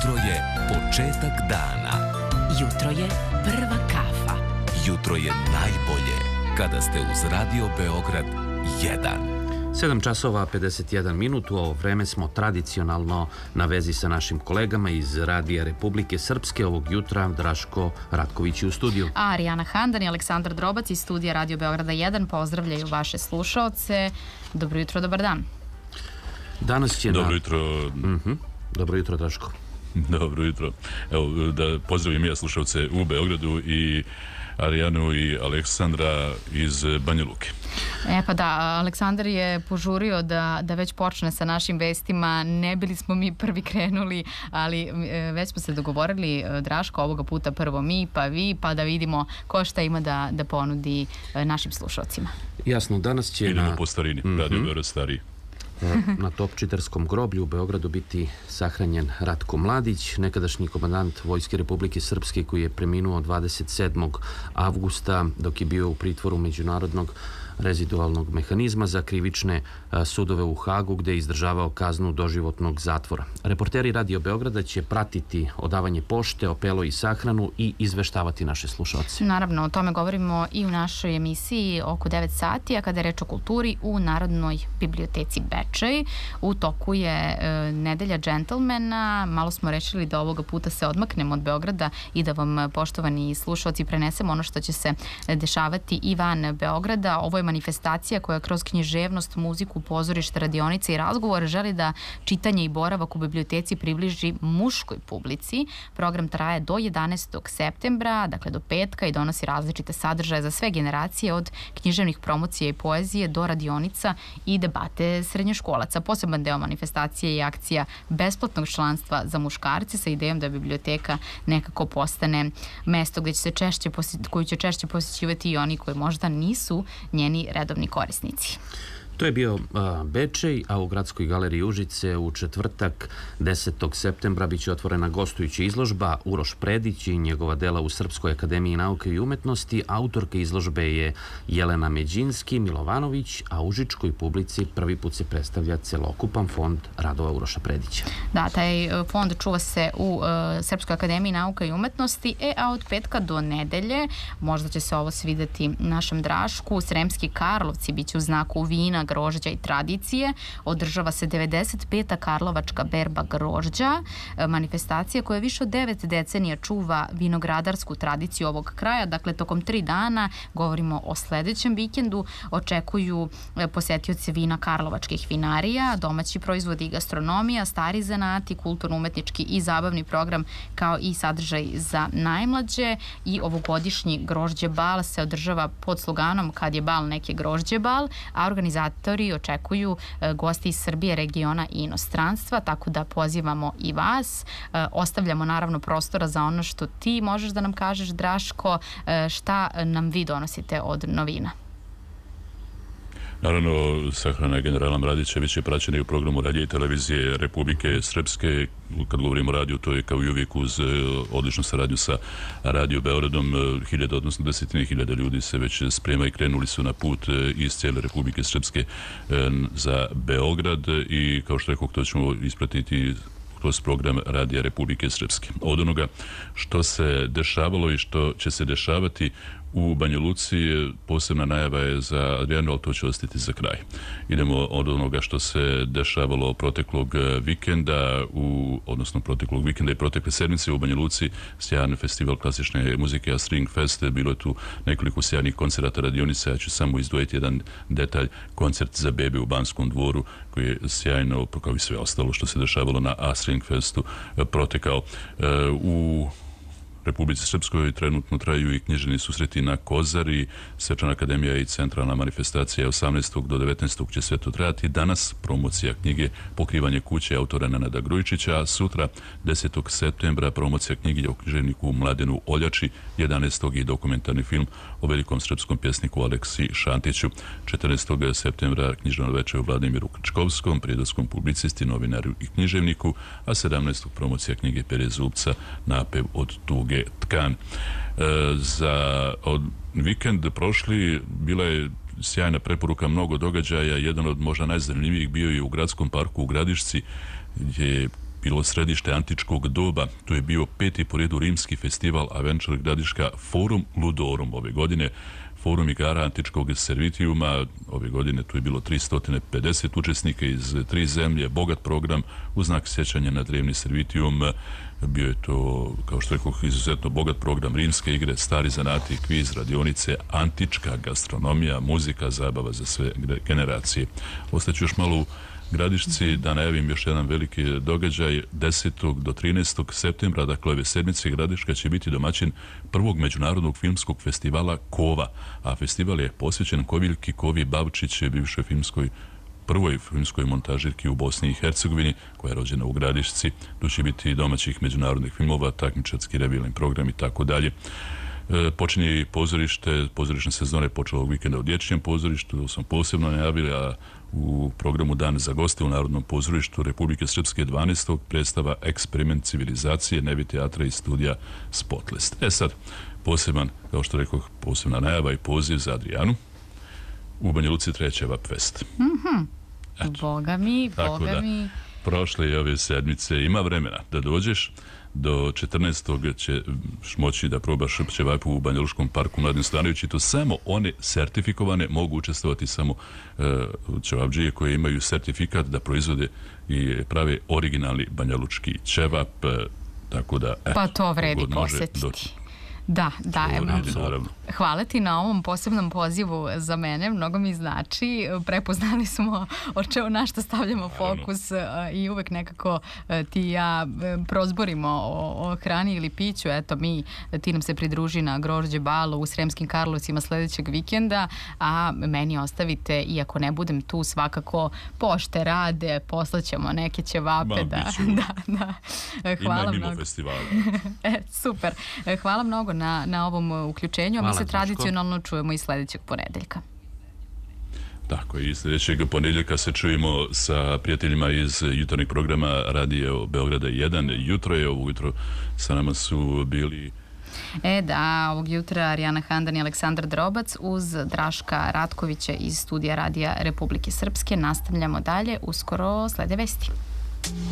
Jutro je početak dana. Jutro je prva kafa. Jutro je najbolje kada ste uz Radio Beograd 1. 7 časova 51 minut, u ovo vreme smo tradicionalno na vezi sa našim kolegama iz Radija Republike Srpske. Ovog jutra Draško Ratković je u studiju. A Arijana Handan i Aleksandar Drobac iz studija Radio Beograda 1 pozdravljaju vaše slušaoce. Dobro jutro, dobar dan. Danas će Dobro jutro. Dobro jutro, Draško. Dobro jutro. Evo, da pozdravim ja slušalce u Beogradu i Arijanu i Aleksandra iz Banja Luke. Pa da, Aleksandar je požurio da već počne sa našim vestima. Ne bili smo mi prvi krenuli, ali već smo se dogovorili, Draško, ovoga puta prvo mi, pa vi, pa da vidimo ko šta ima da ponudi našim slušalcima. Jasno, danas će idemo po starini, Radio Beograd stariji. Na Topčitarskom groblju u Beogradu biti sahranjen Ratko Mladić, nekadašnji komandant Vojske Republike Srpske koji je preminuo 27. avgusta dok je bio u pritvoru Međunarodnog rezidualnog mehanizma za krivične sudove u Hagu, gde je izdržavao kaznu doživotnog zatvora. Reporteri Radio Beograda će pratiti odavanje pošte, opelo i sahranu i izveštavati naše slušalce. Naravno, o tome govorimo i u našoj emisiji oko 9 sati, a kada je reč o kulturi u Narodnoj biblioteci Bečej. U toku je nedelja džentlmena. Malo smo rešili da ovoga puta se odmaknemo od Beograda i da vam, poštovani slušalci, prenesemo ono što će se dešavati i van Beograda. Ovo je manifestacija koja kroz književnost, muziku, pozorište, radionice i razgovore želi da čitanje i boravak u biblioteci približi muškoj publici. Program traje do 11. septembra, dakle do petka, i donosi različite sadržaje za sve generacije, od književnih promocija i poezije do radionica i debate srednjoškolaca. Poseban deo manifestacije je akcija besplatnog članstva za muškarce sa idejom da biblioteka nekako postane mesto koju će češće posjećivati i oni koji možda nisu njeni redovni korisnici. To je bio Bečej, a u Gradskoj galeriji Užice u četvrtak 10. septembra biće otvorena gostujuća izložba Uroš Predić i njegova dela u Srpskoj akademiji nauke i umetnosti. Autorka izložbe je Jelena Međinski Milovanović, a užičkoj publici prvi put se predstavlja celokupan fond radova Uroša Predića. Da, taj fond čuva se u Srpskoj akademiji nauka i umetnosti, a od petka do nedelje, možda će se ovo svideti našem Drašku, Sremski Karlovci biće u znaku vina, grožđa i tradicije. Održava se 95. Karlovačka berba grožđa, manifestacija koja više od 9 decenija čuva vinogradarsku tradiciju ovog kraja. Dakle, tokom 3 dana, govorimo o sledećem vikendu, očekuju posetioci vina karlovačkih vinarija, domaći proizvodi i gastronomija, stari zanati, kulturno-umetnički i zabavni program, kao i sadržaj za najmlađe. I ovogodišnji grožđe bal se održava pod sloganom "Kad je bal, nek je grožđe bal", a organizatori očekuju gosti iz Srbije, regiona i inostranstva, tako da pozivamo i vas. Ostavljamo naravno prostora za ono što ti možeš da nam kažeš, Draško, šta nam vi donosite od novina. Naravno, sahrana generala Mladića biće praćena i u programu radija i televizije Republike Srpske. Kad govorimo o radiju, to je kao i uvijek uz odličnu saradnju sa Radio Beogradom. Desetine hiljada ljudi se već sprema i krenuli su na put iz cijele Republike Srpske za Beograd, i kao što rekao, to ćemo ispratiti kroz program Radija Republike Srpske. Od onoga što se dešavalo i što će se dešavati u Banja Luci, posebna najava je za Adrianu, ali to će ostati za kraj. Idemo od onoga što se dešavalo proteklog vikenda, i protekle sedmice u Banja Luci, sjajan festival klasične muzike, a String Fest. Bilo je tu nekoliko sjajnih koncerata, radionica. Ja ću samo izdvojiti jedan detalj, koncert za bebe u Banskom dvoru, koji je sjajno, kao i sve ostalo što se dešavalo na A String Festu, protekao. U Republici Srpskoj trenutno traju i književni susreti na Kozari, Svečana akademija i centralna manifestacija 18. do 19. će sve to trajati. Danas promocija knjige Pokrivanje kuće autora Nenada Grujičića, a sutra 10. septembra promocija knjige o književniku Mladenu Oljači, 11. i dokumentarni film o velikom srpskom pjesniku Aleksi Šantiću, 14. septembra književno večer o Vladimiru Krčkovskom, prijedorskom publicisti, novinaru i književniku, a 17. promocija knjige Pere Zubca Napev od tuge tkan. Za vikend prošli bila je sjajna preporuka, mnogo događaja. Jedan od možda najzanimljivijih bio je u Gradskom parku u Gradišci, gdje je bilo središte antičkog doba. To je bio 5. po redu rimski festival Avenčar Gradiška Forum Ludorum ove godine. Forum igara antičkog servitijuma. Ove godine tu je bilo 350 učesnika iz 3 zemlje, bogat program u znak sjećanja na drevni servitijum. Bio je to, kao što rekao, izuzetno bogat program, rimske igre, stari zanati, kviz, radionice, antička gastronomija, muzika, zabava za sve generacije. Ostaću još malo u Gradišci da najavim još jedan veliki događaj 10. do 13. septembra, dakle ove sedmice Gradiška će biti domaćin prvog međunarodnog filmskog festivala Kova, a festival je posvećen Koviljki Kovi Bavčić, bivšoj prvoj filmskoj montažirki u Bosni i Hercegovini, koja je rođena u Gradišci. Tu će biti domaćih međunarodnih filmova, takmičarski revijalni program i tako dalje. Počinje i pozorišna sezona je počela ovog vikenda u Dječjem pozorištu, to sam posebno najavili, a u programu Dan za goste u Narodnom pozorištu Republike Srpske 12. predstava Eksperiment civilizacije, Nevi teatra i studija Spotlist. Sad, poseban, kao što rekoh, posebna najava i poziv za Adrijanu. U Banja Luci 3. Vapfest. Boga mi. Prošle i ove sedmice ima vremena da dođeš. Do 14. ćeš moći da probaš ćevapu u Banja Lučkom parku Mladen Stanović, i to samo one sertifikovane, mogu učestvovati samo ćevapdžije koje imaju sertifikat da proizvode i prave originalni banjalučki ćevap, tako da... Pa to vredi posjetiti. Da, hvala ti na ovom posebnom pozivu za mene, mnogo mi znači, prepoznali smo na što stavljamo fokus i uvek nekako ti i ja prozborimo o hrani ili piću. Eto, ti nam se pridruži na grožđe balu u Sremskim Karlovcima sljedećeg vikenda, a meni ostavite, iako ne budem tu, svakako pošte rade, poslaćemo neke ćevape. Da. Hvala mnogo. Ima mimo festivala. Super, hvala mnogo na ovom uključenju, a mi se tradicionalno čujemo i sljedećeg ponedeljka. Tako, i sljedećeg ponedjeljka se čujemo sa prijateljima iz jutarnjeg programa Radio Beograda 1. Jutro je, ovo jutro sa nama su bili... ovog jutra Arijana Handan i Aleksandar Drobac uz Draška Ratkovića iz studija Radija Republike Srpske. Nastavljamo dalje, uskoro slede vesti.